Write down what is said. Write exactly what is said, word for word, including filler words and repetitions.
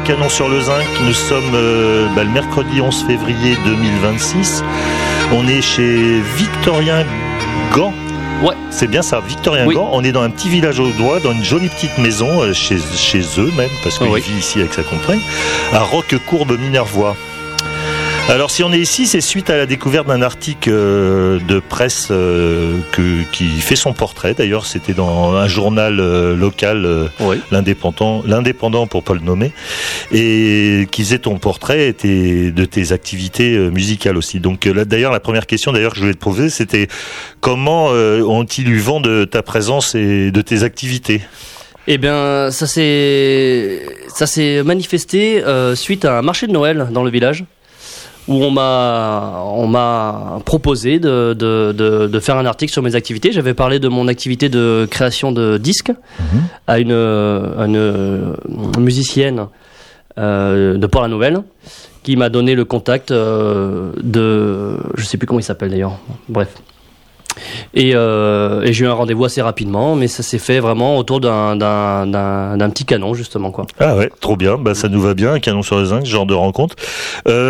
Canon-sur-le-Zinc. Nous sommes euh, bah, le mercredi onze février deux mille vingt-six. On est chez Victorien Gand. Ouais. C'est bien ça, Victorien Oui. Gand. On est dans un petit village audois, dans une jolie petite maison, euh, chez, chez eux même, parce qu'il Oui. vit ici avec sa compagne, à Roquecourbe-Minervois. Alors si on est ici, c'est suite à la découverte d'un article euh, de presse euh, que, qui fait son portrait. D'ailleurs, c'était dans un journal euh, local, euh, Oui. l'indépendant, l'indépendant pour pas le nommer, et qui faisait ton portrait et tes, de tes activités euh, musicales aussi. Donc euh, là, d'ailleurs, la première question d'ailleurs que je voulais te poser, c'était comment euh, ont-ils eu vent de ta présence et de tes activités ? Eh bien, ça s'est ça s'est manifesté euh, suite à un marché de Noël dans le village, où on m'a on m'a proposé de, de, de, de faire un article sur mes activités. J'avais parlé de mon activité de création de disques mmh. à une, à une, une musicienne euh, de Port-la-Nouvelle, qui m'a donné le contact euh, de... Je sais plus comment il s'appelle d'ailleurs. Bref. Et, euh, et j'ai eu un rendez-vous assez rapidement, mais ça s'est fait vraiment autour d'un, d'un, d'un, d'un petit canon, justement, quoi. Ah ouais, trop bien, bah, ça nous va bien, un canon sur le zinc, ce genre de rencontre. Euh,